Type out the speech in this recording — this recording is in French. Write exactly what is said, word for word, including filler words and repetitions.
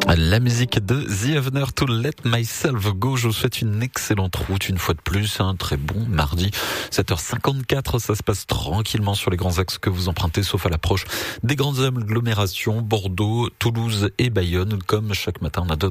La musique de The Avener to Let Myself Go. Je vous souhaite une excellente route une fois de plus. Un très bon mardi. sept heures cinquante-quatre, ça se passe tranquillement sur les grands axes que vous empruntez, sauf à l'approche des grandes agglomérations, Bordeaux, Toulouse et Bayonne. Comme chaque matin, on a d'autres